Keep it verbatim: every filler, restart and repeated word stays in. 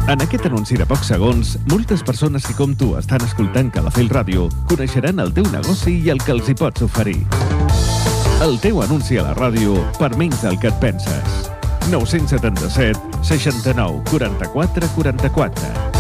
En aquest anunci de pocs segons, moltes persones que com tu estan escoltant Calafell Ràdio coneixeran el teu negoci i el que els hi pots oferir. El teu anunci a la ràdio per menys del que et penses. nou set set, seixanta-nou, quaranta-quatre, quaranta-quatre.